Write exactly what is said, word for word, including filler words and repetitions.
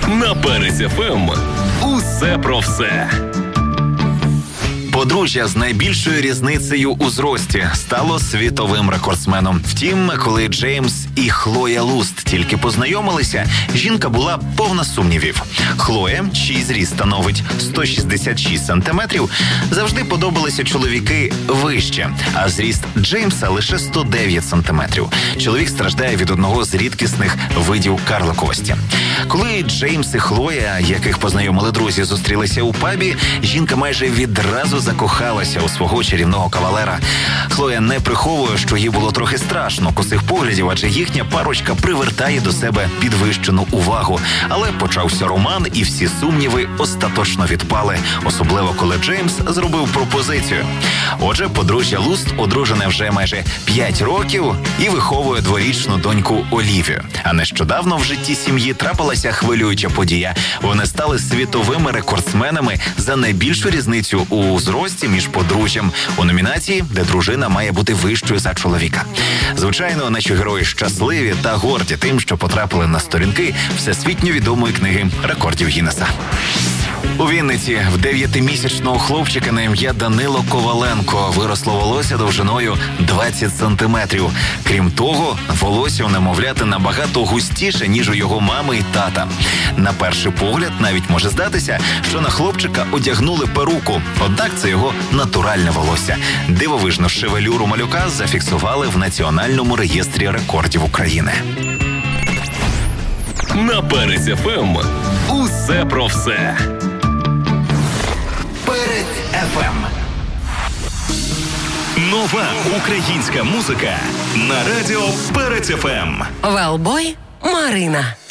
На Перець еф ем усе про все. Подружжя з найбільшою різницею у зрості стало світовим рекордсменом. Втім, коли Джеймс і Хлоя Луст тільки познайомилися, жінка була повна сумнівів. Хлоя, чий зріст становить сто шістдесят шість сантиметрів, завжди подобалися чоловіки вище, а зріст Джеймса лише сто дев'ять сантиметрів. Чоловік страждає від одного з рідкісних видів карликовості. Коли Джеймс і Хлоя, яких познайомили друзі, зустрілися у пабі, жінка майже відразу закохалася у свого чарівного кавалера. Хлоя не приховує, що їй було трохи страшно косих поглядів, адже їхня парочка привертає до себе підвищену увагу. Але почався роман, і всі сумніви остаточно відпали, особливо коли Джеймс зробив пропозицію. Отже, подружжя Луст одружене вже майже п'ять років і виховує дворічну доньку Олівію. А нещодавно в житті сім'ї трапилася хвилююча подія. Вони стали світовими рекордсменами за найбільшу різницю у зрості між подружжям у номінації, де дружина має бути вищою за чоловіка. Звичайно, наші герої щасливі та горді тим, що потрапили на сторінки всесвітньо відомої книги рекордів Гіннеса. У Вінниці в дев'ятимісячного хлопчика на ім'я Данило Коваленко виросло волосся довжиною двадцять сантиметрів. Крім того, волосся у немовляти набагато густіше, ніж у його мами і тата. На перший погляд навіть може здатися, що на хлопчика одягнули перуку, однак це його натуральне волосся. Дивовижну шевелюру малюка зафіксували в Національному реєстрі рекордів України. На Перець еф ем усе про все. Перець еф ем. Нова українська музика на радіо Перець еф ем. Велбой Марина.